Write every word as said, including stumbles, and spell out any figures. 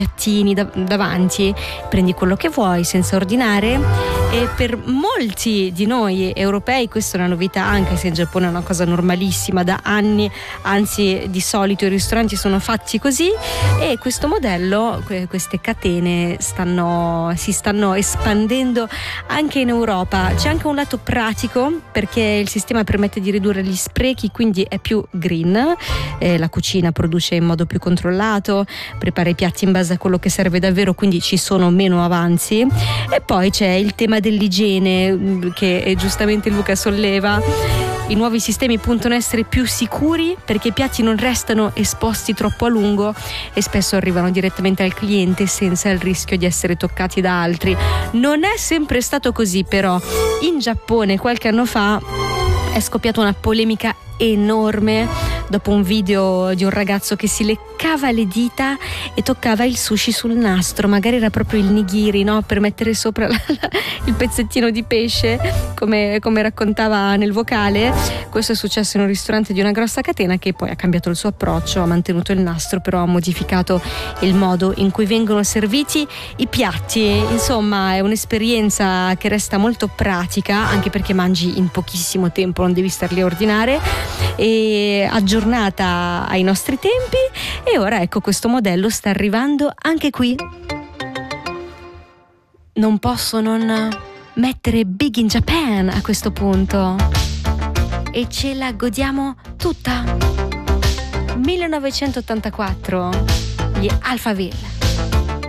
piattini da- davanti, prendi quello che vuoi senza ordinare. E per molti di noi europei questa è una novità, anche se in Giappone è una cosa normalissima da anni, anzi di solito i ristoranti sono fatti così, e questo modello, queste catene stanno, si stanno espandendo anche in Europa. C'è anche un lato pratico, perché il sistema permette di ridurre gli sprechi, quindi è più green, eh, la cucina produce in modo più controllato, prepara i piatti in base a quello che serve davvero, quindi ci sono meno avanzi. E poi c'è il tema dell'igiene che giustamente Luca solleva. I nuovi sistemi puntano a essere più sicuri perché i piatti non restano esposti troppo a lungo e spesso arrivano direttamente al cliente senza il rischio di essere toccati da altri. Non è sempre stato così, però in Giappone qualche anno fa è scoppiata una polemica enorme dopo un video di un ragazzo che si leccava le dita e toccava il sushi sul nastro, magari era proprio il nigiri, no? Per mettere sopra la, la, il pezzettino di pesce, come, come raccontava nel vocale. Questo è successo in un ristorante di una grossa catena, che poi ha cambiato il suo approccio, ha mantenuto il nastro, però ha modificato il modo in cui vengono serviti i piatti. Insomma, è un'esperienza che resta molto pratica, anche perché mangi in pochissimo tempo, non devi star lì a ordinare, e aggiornata ai nostri tempi. E ora ecco, questo modello sta arrivando anche qui. Non posso non mettere Big in Japan a questo punto, e ce la godiamo tutta. millenovecentottantaquattro, gli Alphaville.